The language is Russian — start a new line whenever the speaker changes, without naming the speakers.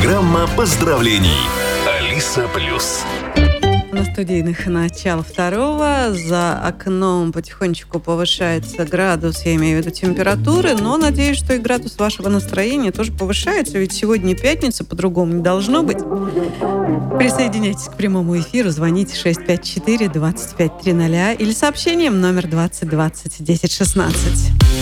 Программа поздравлений. Алиса Плюс.
На студийных начало второго. За окном потихонечку повышается градус, я имею в виду температуры, но надеюсь, что и градус вашего настроения тоже повышается, ведь сегодня пятница, по-другому не должно быть. Присоединяйтесь к прямому эфиру, звоните 654-2530 или сообщением номер 20 20 10 16.